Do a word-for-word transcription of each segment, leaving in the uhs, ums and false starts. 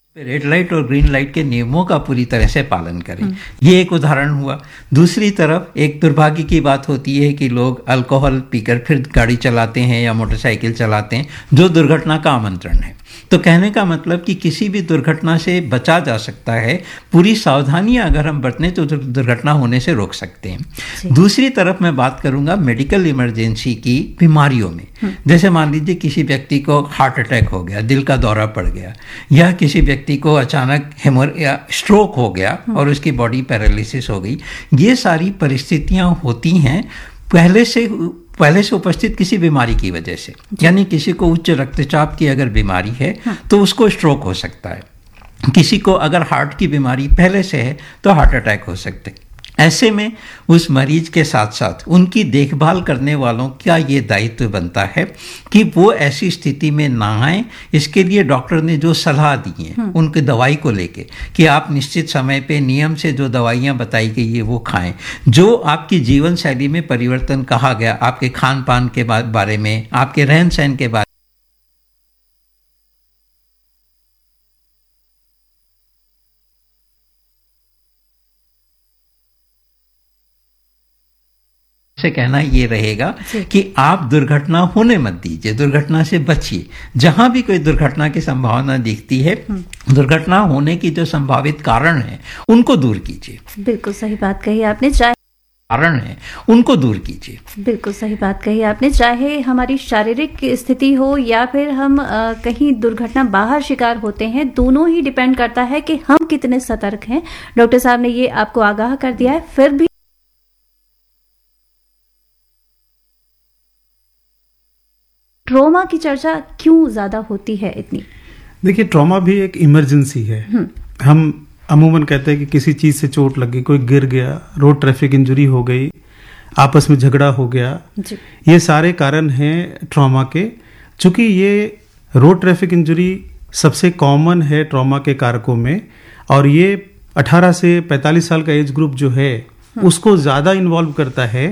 Red light और green light के नियमों का पूरी तरह से पालन करें। ये एक उदाहरण हुआ। दूसरी तरफ एक दुर्भाग्य की बात होती है कि लोग अल्कोहल पीकर फिर गाड़ी चलाते हैं या मोटरसाइकिल चलाते हैं, जो दुर्घटना का आमंत्रण है। तो कहने का मतलब कि किसी भी दुर्घटना से बचा जा सकता है, पूरी सावधानियां अगर हम बरतें तो दुर्घटना होने से रोक सकते हैं। दूसरी तरफ मैं बात करूंगा मेडिकल इमरजेंसी की बीमारियों में। जैसे मान लीजिए किसी व्यक्ति को हार्ट अटैक हो गया, दिल का दौरा पड़ गया, या किसी व्यक्ति को अचानक हेमर या स्ट्रोक हो गया और उसकी बॉडी पैरालिसिस हो गई। ये सारी परिस्थितियां होती हैं पहले से पहले से उपस्थित किसी बीमारी की वजह से। यानी किसी को उच्च रक्तचाप की अगर बीमारी है तो उसको स्ट्रोक हो सकता है, किसी को अगर हार्ट की बीमारी पहले से है तो हार्ट अटैक हो सकते हैं। ऐसे में उस मरीज के साथ साथ उनकी देखभाल करने वालों का ये दायित्व बनता है कि वो ऐसी स्थिति में ना आए। इसके लिए डॉक्टर ने जो सलाह दी है उनकी दवाई को लेके कि आप निश्चित समय पे नियम से जो दवाइयाँ बताई गई है वो खाएं। जो आपकी जीवन शैली में परिवर्तन कहा गया, आपके खान पान के बारे में, आपके रहन सहन के बारे से कहना ये रहेगा कि आप दुर्घटना होने मत दीजिए, दुर्घटना से बचिए। जहां भी कोई दुर्घटना की संभावना दिखती है, दुर्घटना होने की जो संभावित कारण है उनको दूर कीजिए। बिल्कुल सही बात कही आपने। चाहे कारण है उनको दूर कीजिए। बिल्कुल सही बात कही आपने। चाहे हमारी शारीरिक स्थिति हो या फिर हम आ, कहीं दुर्घटना बाहर शिकार होते हैं, दोनों ही डिपेंड करता है कि हम कितने सतर्क हैं। डॉक्टर साहब ने ये आपको आगाह कर दिया है। फिर भी ट्रॉमा की चर्चा क्यों ज्यादा होती है इतनी? देखिए, ट्रॉमा भी एक इमरजेंसी है। हम अमूमन कहते हैं कि किसी चीज से चोट लग गई, कोई गिर गया, रोड ट्रैफिक इंजरी हो गई, आपस में झगड़ा हो गया, ये सारे कारण हैं ट्रॉमा के। चूंकि ये रोड ट्रैफिक इंजरी सबसे कॉमन है ट्रॉमा के कारकों में, और ये अठारह से पैंतालीस साल का एज ग्रुप जो है उसको ज्यादा इन्वॉल्व करता है।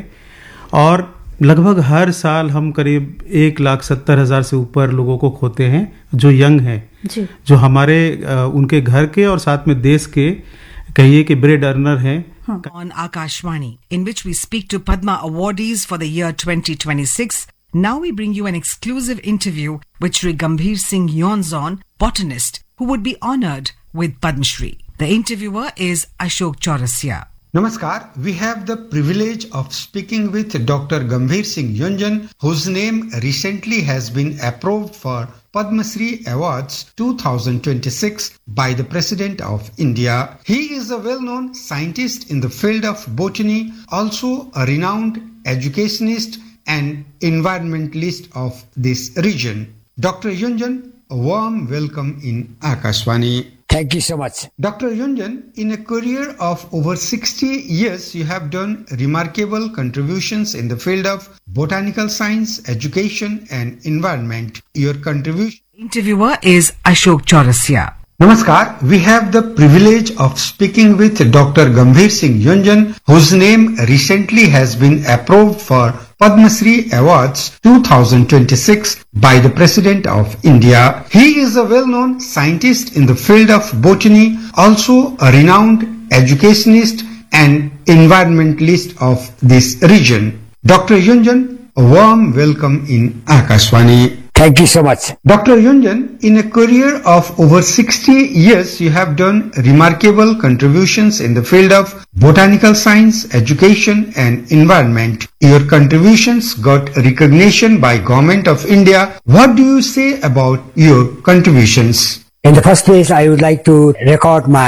और लगभग हर साल हम करीब एक लाख सत्तर हजार से ऊपर लोगों को खोते हैं जो यंग हैं, जो हमारे उनके घर के और साथ में देश के कहिए कि ब्रेड अर्नर हैं। On Akashvani, in which we speak to Padma awardees for the year twenty twenty-six, now we bring you an exclusive interview with Shri Gambhir Singh Yonzon, botanist, who would be honored with Padma Shri. The interviewer is Ashok Chaurasia. Namaskar, we have the privilege of speaking with Doctor Gambhir Singh Yonzon, whose name recently has been approved for Padma Shri Awards twenty twenty-six by the President of India. He is a well-known scientist in the field of botany, also a renowned educationist and environmentalist of this region. Doctor Yonzon, a warm welcome in Akashvani. Thank you so much. Doctor Yonzon, in a career of over sixty years, you have done remarkable contributions in the field of botanical science, education and environment. Your contribution... Interviewer is Ashok Chaurasia. Namaskar, we have the privilege of speaking with Doctor Gambhir Singh Yonzon, whose name recently has been approved for Padma Shri Awards twenty twenty-six by the President of India. He is a well-known scientist in the field of botany, also a renowned educationist and environmentalist of this region. Doctor Yonzon, a warm welcome in Akashvani. Thank you so much. Doctor Yonzon, in a career of over sixty years, you have done remarkable contributions in the field of botanical science, education and environment. Your contributions got recognition by Government of India. What do you say about your contributions? In the first place, I would like to record my